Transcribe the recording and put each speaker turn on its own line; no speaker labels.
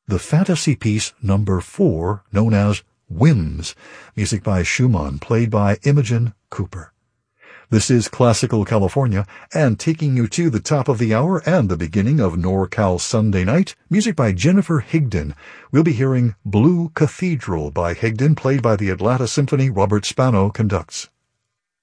the fantasy piece number 4, known as Whims, music by Schumann, played by Imogen Cooper. This is Classical California, and taking you to the top of the hour and the beginning of NorCal Sunday Night, music by Jennifer Higdon. We'll be hearing Blue Cathedral by Higdon, played by the Atlanta Symphony. Robert Spano conducts.